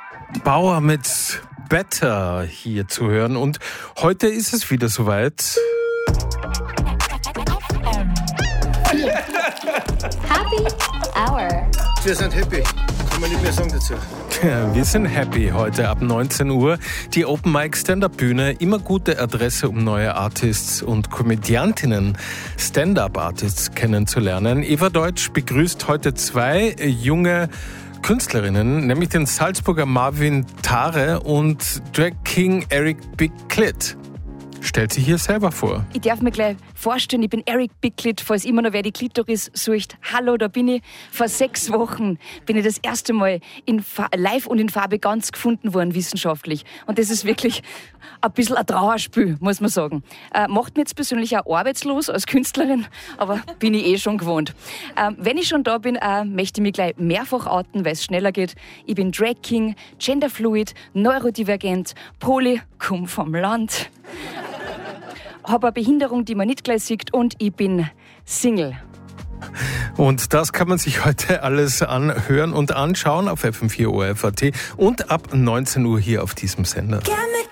Bauer mit Better hier zu hören. Und heute ist es wieder soweit. Happy Hour. Wir sind happy. Kann man nicht mehr sagen dazu. Ja, wir sind happy heute ab 19 Uhr. Die Open Mic Stand-Up Bühne, immer gute Adresse, um neue Artists und Komödiantinnen, Stand-Up Artists kennenzulernen. Eva Deutsch begrüßt heute zwei junge Künstlerinnen, nämlich den Salzburger Marvin Tare und Drag King Eric Big Clit. Stellt sich hier selber vor. Ich darf mir gleich vorstellen, ich bin Eric Big Clit, falls immer noch wer die Klitoris sucht. Hallo, da bin ich. Vor 6 Wochen bin ich das erste Mal live und in Farbe ganz gefunden worden, wissenschaftlich. Und das ist wirklich ein bisschen ein Trauerspiel, muss man sagen. Macht mich jetzt persönlich auch arbeitslos als Künstlerin, aber bin ich eh schon gewohnt. Wenn ich schon da bin, möchte ich mich gleich mehrfach outen, weil es schneller geht. Ich bin Drag King, Genderfluid, Neurodivergent, Poly, komm vom Land. Habe eine Behinderung, die man nicht gleich sieht, und ich bin Single. Und das kann man sich heute alles anhören und anschauen auf FM4 ORF.at und ab 19 Uhr hier auf diesem Sender.